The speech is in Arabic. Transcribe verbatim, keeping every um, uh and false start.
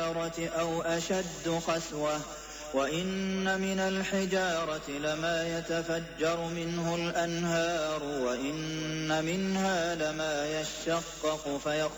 الحجارة أو أشد قسوة وإن من الحجارة لما يتفجر منه الأنهار وإن منها لما يشقق فيخرج